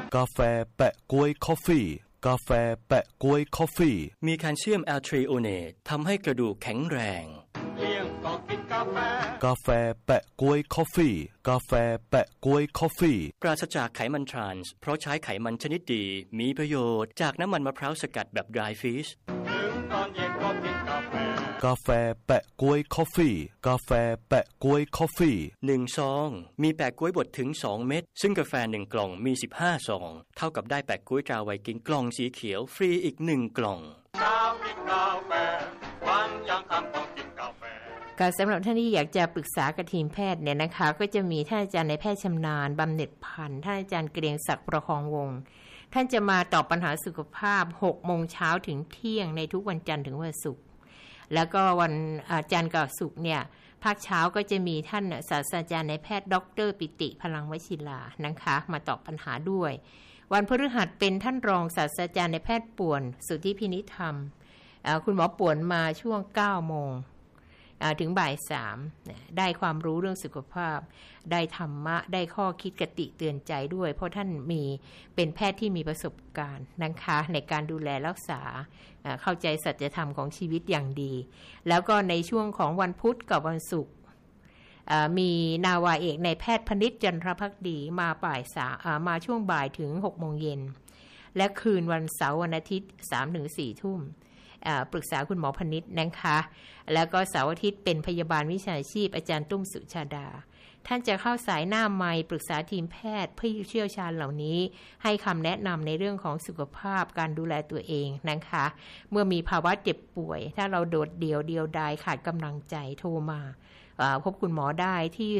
กาแฟแปะก๊วยคอฟฟี่กาแฟแปะก๊วยคอฟฟี่มีแคลเซียมแอลทรีโอเนตทำให้กระดูกแข็งแรงเลี้ยงก็กินกาแฟกาแฟแปะก๊วยคอฟฟี่กาแฟแปะก๊วยคอฟฟี่ปราศจากไขมันทรานส์เพราะใช้ไขมันชนิดดีมีประโยชน์จากน้ำมันมะพร้าวสกัดแบบ dry fish ถึงตอนเย็นก็กินกาแฟกาแฟแปะก๊วยคอฟฟี่กาแฟแปะก๊วยคอฟฟี่ 1ซองมีแปะก๊วยบดถึง2เม็ดซึ่งกาแฟ1กล่องมี15ซองเท่ากับได้แปะก๊วยตราไวกิ้งกล่องสีเขียวฟรีอีก1กล่องเช้ากินกาแฟวันยังค่ำต้องกินกาแฟการสำหรับท่านที่อยากจะปรึกษากับทีมแพทย์เนี่ยนะคะก็จะมีท่านอาจารย์นายแพทย์ชำนาญบำเหน็จพันธ์ท่านอาจารย์เกรียงศักดิ์ประคองวงศ์ท่านจะมาตอบปัญหาสุขภาพ 6 โมงเช้าถึงเที่ยงในทุกวันจันทร์ถึงวันศุกร์แล้วก็วันจันทร์กับศุกร์เนี่ยภาคเช้าก็จะมีท่านศาสตราจารย์นายแพทย์ดร.ปิติพลังวชิรานะคะมาตอบปัญหาด้วยวันพฤหัสเป็นท่านรองศาสตราจารย์นายแพทย์ป่วนสุทธิพินิธรรมคุณหมอป่วนมาช่วง 9 โมงถึงบ่าย 3ได้ความรู้เรื่องสุขภาพได้ธรรมะได้ข้อคิดกติเตือนใจด้วยเพราะท่านเป็นแพทย์ที่มีประสบการณ์นะคะในการดูแลรักษาเข้าใจสัจธรรมของชีวิตอย่างดีแล้วก็ในช่วงของวันพุธกับวันศุกร์มีนาวาเอกในแพทย์พนิษฐ์จันทรภักดีมาช่วงบ่ายถึง 6 โมงเย็นและคืนวันเสาร์วันอาทิตย์ 3-4 ทุ่มปรึกษาคุณหมอพนิษฐ์นะคะแล้วก็เสาร์อาทิตย์เป็นพยาบาลวิชาชีพอาจารย์ตุ้มสุชาดาท่านจะเข้าสายหน้าไมค์ปรึกษาทีมแพทย์ผู้เชี่ยวชาญเหล่านี้ให้คำแนะนำในเรื่องของสุขภาพการดูแลตัวเองนะคะเมื่อมีภาวะเจ็บป่วยถ้าเราโดดเดี่ยวดายขาดกำลังใจโทรมาพบคุณหมอได้ที่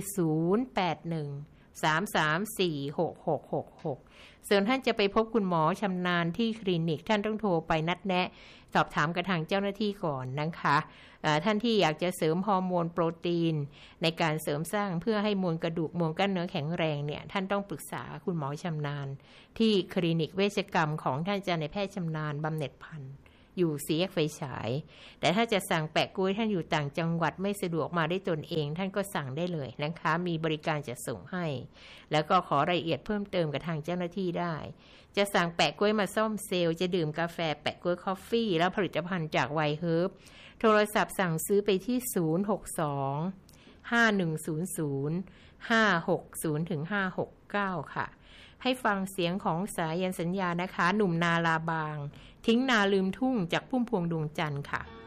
081-334-6666ส่วนท่านจะไปพบคุณหมอชำนาญที่คลินิกท่านต้องโทรไปนัดแนะสอบถามกับทางเจ้าหน้าที่ก่อนนะคะท่านที่อยากจะเสริมฮอร์โมนโปรตีนในการเสริมสร้างเพื่อให้มวลกระดูกมวลกล้ามเนื้อแข็งแรงเนี่ยท่านต้องปรึกษาคุณหมอชำนาญที่คลินิกเวชกรรมของท่านอาจารย์นายแพทย์ชำนาญบำเหน็จพันธ์อยู่สี่แยกไฟฉายแต่ถ้าจะสั่งแปะกล้วยท่านอยู่ต่างจังหวัดไม่สะดวกมาได้ตนเองท่านก็สั่งได้เลยนะคะมีบริการจะส่งให้แล้วก็ขอรายละเอียดเพิ่มเติมกับทางเจ้าหน้าที่ได้จะสั่งแปะกล้วยมาซ่อมเซลล์จะดื่มกาแฟแปะกล้วยคอฟฟี่แล้วผลิตภัณฑ์จากไวเฮิร์บโทรศัพท์สั่งซื้อไปที่062-5100-560-569 ค่ะให้ฟังเสียงของสายัญสัญญานะคะหนุ่มนาลาบางทิ้งนาลืมทุ่งจากพุ่มพวงดวงจันทร์ค่ะ